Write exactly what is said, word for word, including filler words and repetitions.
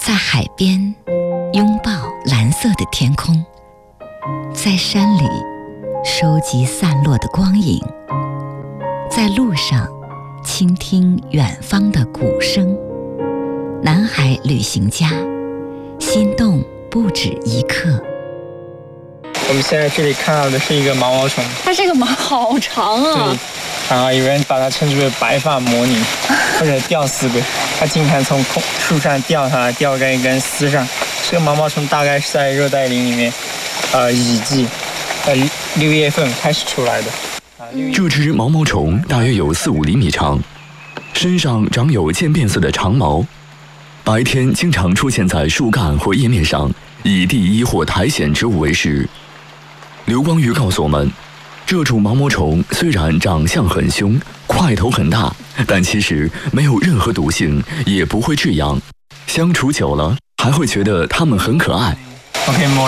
在海边拥抱蓝色的天空，在山里收集散落的光影，在路上倾听远方的鼓声。南海旅行家，心动不止一刻。 我们现在这里看到的是一个毛毛虫， 它这个毛好长啊！ 对，啊，有人把它称之为白发魔女或者吊死鬼。它经常从空树上掉下来，掉在一根丝上。这个毛毛虫大概是在热带林里面，呃，雨季，呃，六月份开始出来的。 这只毛毛虫大约有四五厘米长，身上长有渐变色的长毛，白天经常出现在树干或叶面上，以地衣或苔藓植物为食。刘光宇告诉我们，这种毛毛虫虽然长相很凶，块头很大，但其实没有任何毒性，也不会致痒。相处久了，还会觉得它们很可爱。 OK， 摸。